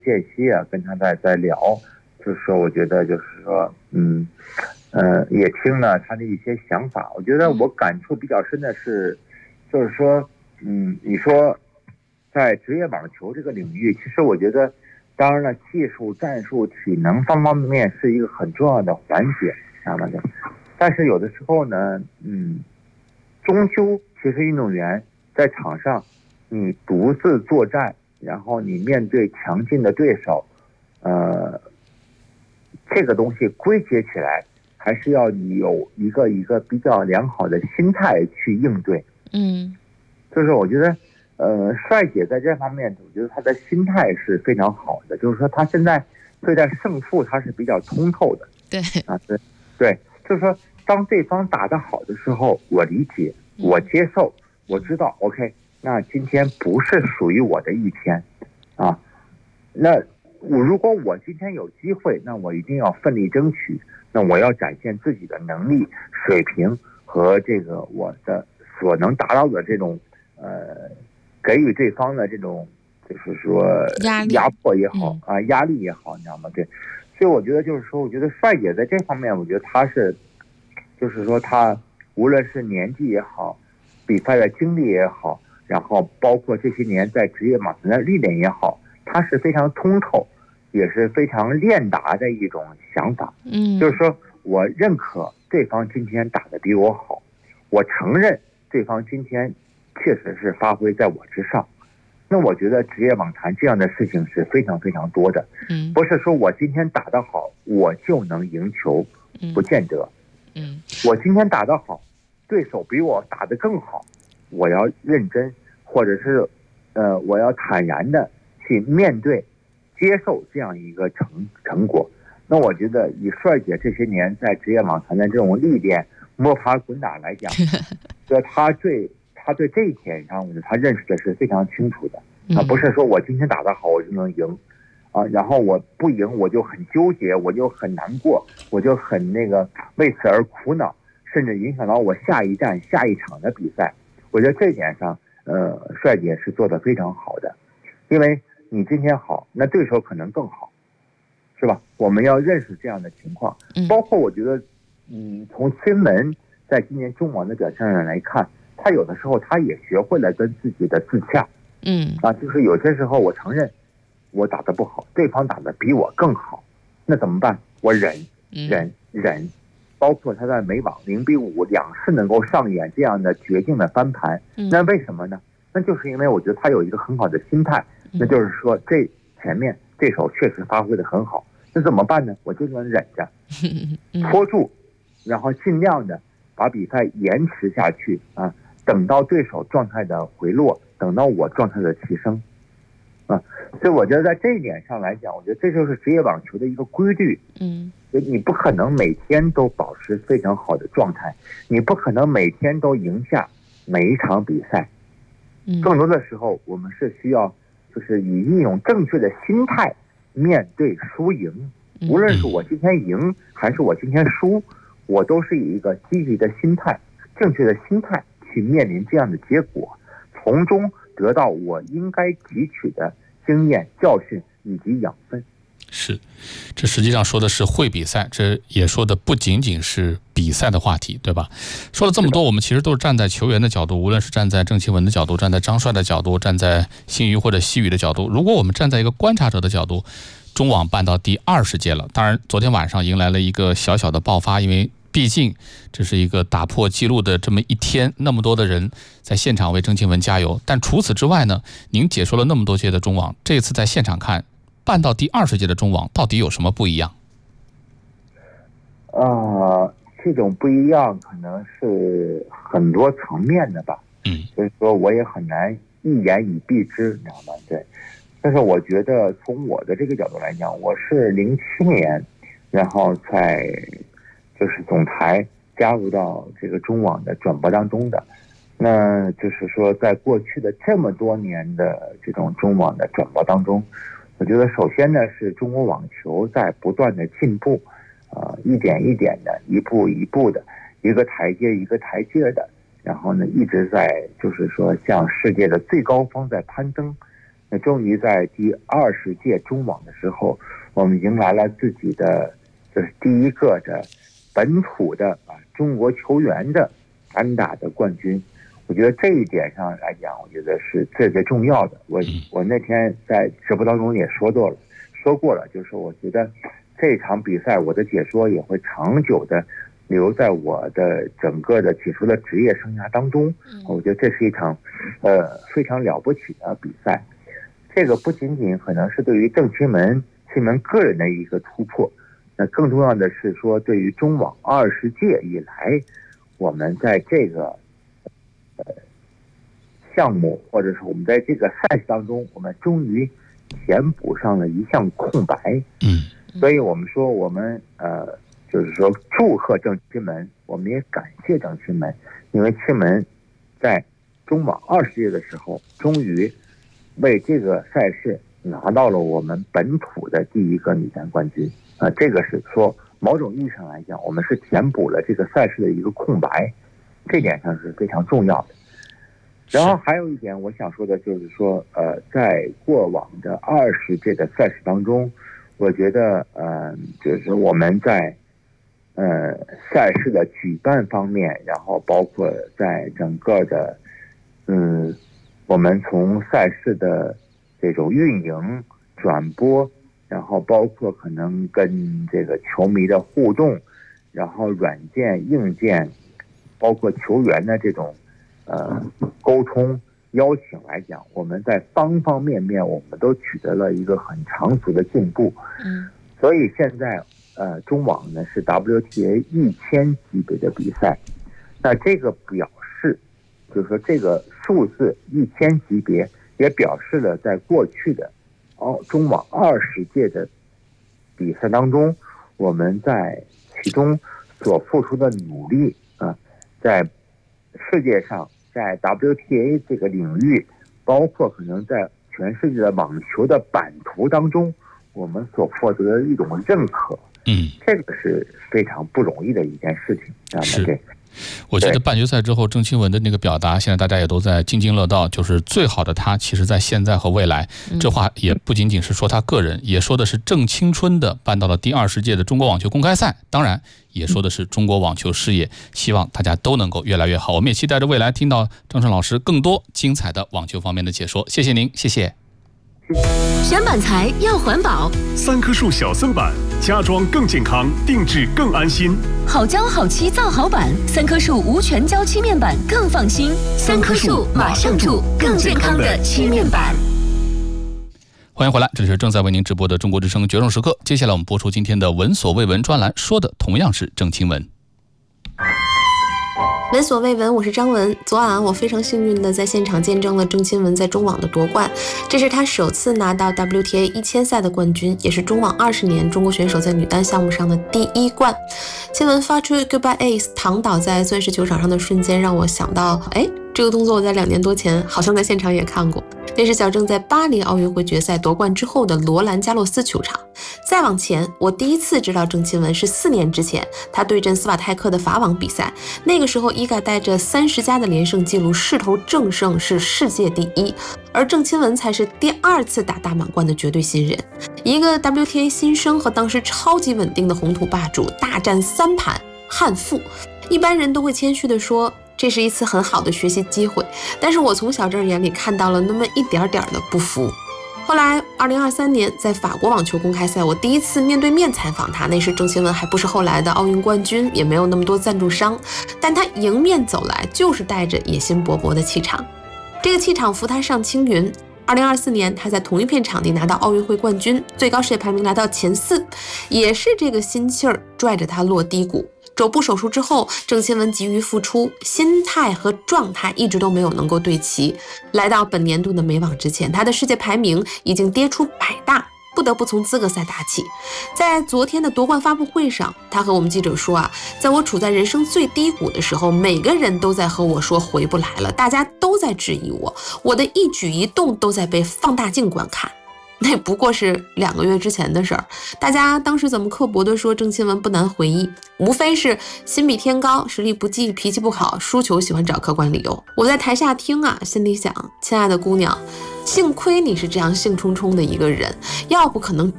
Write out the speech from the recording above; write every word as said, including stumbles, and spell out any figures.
间隙啊，跟他在在聊，就是说我觉得就是说，嗯，呃，也听了他的一些想法。我觉得我感触比较深的是，就是说，嗯，你说在职业网球这个领域，其实我觉得，当然了，技术、战术、体能方方面面是一个很重要的环节，知道吗？但是有的时候呢，嗯，终究其实运动员在场上，你独自作战，然后你面对强劲的对手，呃，这个东西归结起来，还是要你有一个一个比较良好的心态去应对。 嗯， 就是我觉得，呃，帅姐在这方面，我觉得她的心态是非常好的，就是说她现在对待胜负她是比较通透的。 对啊，对，对，就是说，当对方打得好的时候，我理解，我接受，我知道 ，OK， 那今天不是属于我的一天，啊，那我如果我今天有机会，那我一定要奋力争取，那我要展现自己的能力、水平和这个我的所能达到的这种呃，给予对方的这种就是说压力压迫也好、 嗯、 啊，压力也好，你知道吗？对。所以我觉得就是说，我觉得帅姐在这方面，我觉得她是，就是说她无论是年纪也好，比赛的经历也好，然后包括这些年在职业网球的历练也好，她是非常通透，也是非常练达的一种想法。 嗯， 就是说我认可对方今天打得比我好，我承认对方今天确实是发挥在我之上。那我觉得职业网坛这样的事情是非常非常多的， 嗯， 不是说我今天打得好，我就能赢球，不见得。 嗯， 我今天打得好，对手比我打得更好，我要认真，或者是，呃，我要坦然的去面对、接受这样一个成成果。那我觉得以帅姐这些年在职业网坛的这种历练、摸爬滚打来讲，这他对。他对这一点上，我觉得他认识的是非常清楚的啊，不是说我今天打得好我就能赢，啊，然后我不赢我就很纠结，我就很难过，我就很那个为此而苦恼，甚至影响到我下一站、下一场的比赛。我觉得这一点上，呃，帅姐是做得非常好的，因为你今天好，那对手可能更好，是吧？我们要认识这样的情况，包括我觉得，嗯，从新闻在今年中网的表现上来看。他有的时候他也学会了跟自己的自洽， 嗯啊，就是有些时候我承认我打得不好，对方打得比我更好，那怎么办？我忍忍忍，包括他在美网零比五两次能够上演这样的绝境的翻盘，那为什么呢？那就是因为我觉得他有一个很好的心态，那就是说这前面对手确实发挥得很好，那怎么办呢？我就能忍着，拖住，然后尽量的把比赛延迟下去啊。等到对手状态的回落，等到我状态的提升，啊，所以我觉得在这一点上来讲，我觉得这就是职业网球的一个规律。 嗯， 你不可能每天都保持非常好的状态，你不可能每天都赢下每一场比赛。更多的时候，我们是需要就是以一种正确的心态面对输赢。无论是我今天赢还是我今天输，我都是以一个积极的心态、正确的心态。去面临这样的结果，从中得到我应该汲取的经验、教训以及养分。 是，这实际上说的是会比赛，这也说的不仅仅是比赛的话题，对吧？说了这么多，我们其实都是站在球员的角度，无论是站在郑钦文的角度，站在张帅的角度，站在新宇或者西宇的角度。如果我们站在一个观察者的角度，中网办到第二十届了，当然昨天晚上迎来了一个小小的爆发，因为毕竟这是一个打破纪录的这么一天，那么多的人在现场为郑钦文加油。但除此之外呢，您解说了那么多届的中网，这次在现场看办到第二十届的中网到底有什么不一样？ 呃，这种不一样可能是很多层面的吧。 嗯， 所以说我也很难一言以蔽之，你知道吗？对。但是我觉得从我的这个角度来讲，我是零七年，然后在。就是总台加入到这个中网的转播当中的，那就是说在过去的这么多年的这种中网的转播当中，我觉得首先呢是中国网球在不断的进步，呃，一点一点的，一步一步的，一个台阶一个台阶的，然后呢一直在就是说向世界的最高峰在攀登。 那终于在第二十届中网的时候，我们迎来了自己的这是第一个的本土的啊中国球员的单打的冠军。我觉得这一点上来讲，我觉得是最最重要的。我我那天在直播当中也说过了，说过了，就是我觉得这场比赛我的解说也会长久的留在我的整个的解说的职业生涯当中。我觉得这是一场呃非常了不起的比赛。这个不仅仅可能是对于郑钦文钦文个人的一个突破，那更重要的是说，对于中网二十届以来，我们在这个呃项目或者是我们在这个赛事当中，我们终于填补上了一项空白。 嗯， 所以我们说我们呃就是说祝贺郑钦文，我们也感谢郑钦文，因为钦文在中网二十届的时候，终于为这个赛事拿到了我们本土的第一个女单冠军啊、呃，这个是说某种意义上来讲，我们是填补了这个赛事的一个空白，这点上是非常重要的。然后还有一点我想说的就是说，呃，在过往的二十届的赛事当中，我觉得呃，就是我们在呃赛事的举办方面，然后包括在整个的嗯，我们从赛事的这种运营、转播，然后包括可能跟这个球迷的互动，然后软件、硬件，包括球员的这种呃沟通、邀请来讲，我们在方方面面我们都取得了一个很长足的进步。 嗯， 所以现在呃中网呢是 W T A 一千级别的比赛，那这个表示就是说这个数字一千级别也表示了在过去的哦中网二十届的比赛当中，我们在其中所付出的努力啊，在世界上在 W T A 这个领域，包括可能在全世界的网球的版图当中，我们所获得的一种认可， 嗯， 这个是非常不容易的一件事情。那么对。 我记得半决赛之后，郑钦文的那个表达，现在大家也都在津津乐道，就是最好的他，其实在现在和未来。这话也不仅仅是说他个人，也说的是正青春的办到了第二十届的中国网球公开赛，当然也说的是中国网球事业，希望大家都能够越来越好。我们也期待着未来听到张晨老师更多精彩的网球方面的解说。谢谢您，谢谢。 选板材要环保， 三棵树小森板，家装更健康，定制更安心。 好胶好漆造好板，三棵树无全胶漆面板更放心。三棵树马上住更健康的漆面板。 欢迎回来，这里是正在为您直播的中国之声决胜时刻。接下来我们播出今天的闻所未闻专栏，说的同样是郑钦文。 闻所未闻，我是张文。昨晚我非常幸运的在现场见证了郑钦文在中网的夺冠，这是他首次拿到 W T A 一千赛的冠军，也是中网二十年中国选手在女单项目上的第一冠。钦文发出 Goodbye Ace 躺倒在钻石球场上的瞬间，让我想到，哎，这个动作我在两年多前好像在现场也看过。那是小郑在巴黎奥运会决赛夺冠之后的罗兰加洛斯球场。再往前，我第一次知道郑钦文是四年之前，他对阵斯瓦泰克的法网比赛。那个时候，伊嘎带着三十加的连胜记录势头正盛，是世界第一，而郑钦文才是第二次打大满贯的绝对新人。一个 W T A 新生和当时超级稳定的红土霸主大战三盘憾负，一般人都会谦虚地说，这是一次很好的学习机会，但是我从小郑眼里看到了那么一点点的不服。后来二零二三年在法国网球公开赛，我第一次面对面采访他，那时郑钦文还不是后来的奥运冠军，也没有那么多赞助商，但他迎面走来就是带着野心勃勃的气场，这个气场扶他上青云。二零二四年他在同一片场地拿到奥运会冠军，最高世界排名来到前四，也是这个心气儿拽着他落低谷。肘部手术之后，郑钦文急于复出，心态和状态一直都没有能够对齐。来到本年度的美网之前，他的世界排名已经跌出百大，不得不从资格赛打起。在昨天的夺冠发布会上，他和我们记者说啊，在我处在人生最低谷的时候，每个人都在和我说回不来了，大家都在质疑我，我的一举一动都在被放大镜观看。那不过是两个月之前的事儿，大家当时怎么刻薄的说郑钦文不难回忆，无非是心比天高，实力不济，脾气不好，输球喜欢找客观理由。我在台下听啊，心里想，亲爱的姑娘， 幸亏你是这样兴冲冲的一个人，要不可能